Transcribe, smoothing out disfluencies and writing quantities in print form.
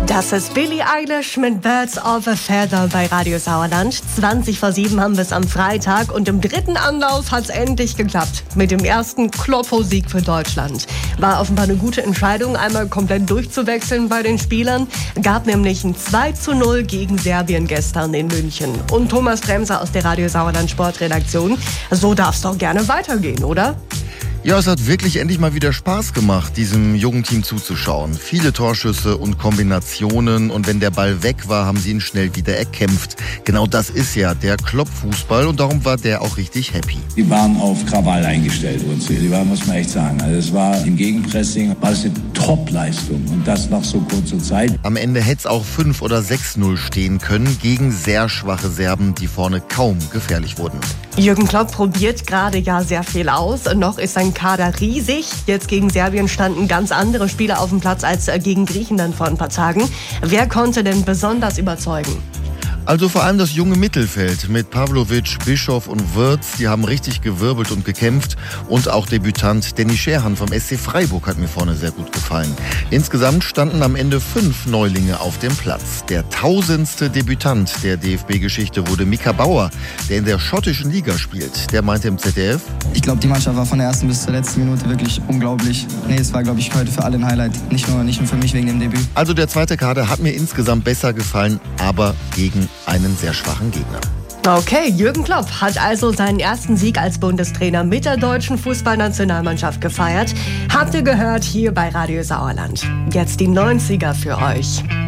Das ist Billie Eilish mit Birds of a Feather bei Radio Sauerland. 7:20 haben wir es am Freitag und im dritten Anlauf hat es endlich geklappt. Mit dem ersten Kloppo-Sieg für Deutschland. War offenbar eine gute Entscheidung, einmal komplett durchzuwechseln bei den Spielern. Gab nämlich ein 2:0 gegen Serbien gestern in München. Und Thomas Bremser aus der Radio Sauerland Sportredaktion. So darf es doch gerne weitergehen, oder? Ja, es hat wirklich endlich mal wieder Spaß gemacht, diesem jungen Team zuzuschauen. Viele Torschüsse und Kombinationen und wenn der Ball weg war, haben sie ihn schnell wieder erkämpft. Genau das ist ja der Klopp-Fußball und darum war der auch richtig happy. Die waren auf Krawall eingestellt, die waren, muss man echt sagen. Also es war im Gegenpressing, war es eine Top-Leistung und das nach so kurzer Zeit. Am Ende hätte es auch 5 oder 6:0 stehen können gegen sehr schwache Serben, die vorne kaum gefährlich wurden. Jürgen Klopp probiert gerade ja sehr viel aus. Noch ist sein Kader riesig. Jetzt gegen Serbien standen ganz andere Spieler auf dem Platz als gegen Griechenland vor ein paar Tagen. Wer konnte denn besonders überzeugen? Also vor allem das junge Mittelfeld mit Pavlovic, Bischof und Wirtz, die haben richtig gewirbelt und gekämpft. Und auch Debütant Danny Scherhan vom SC Freiburg hat mir vorne sehr gut gefallen. Insgesamt standen am Ende 5 Neulinge auf dem Platz. Der 1000. Debütant der DFB-Geschichte wurde Mika Bauer, der in der schottischen Liga spielt. Der meinte im ZDF: Ich glaube, die Mannschaft war von der ersten bis zur letzten Minute wirklich unglaublich. Es war, glaube ich, heute für alle ein Highlight. Nicht nur für mich wegen dem Debüt. Also der zweite Kader hat mir insgesamt besser gefallen, aber gegen einen sehr schwachen Gegner. Okay, Jürgen Klopp hat also seinen ersten Sieg als Bundestrainer mit der deutschen Fußballnationalmannschaft gefeiert. Habt ihr gehört hier bei Radio Sauerland. Jetzt die 90er für euch.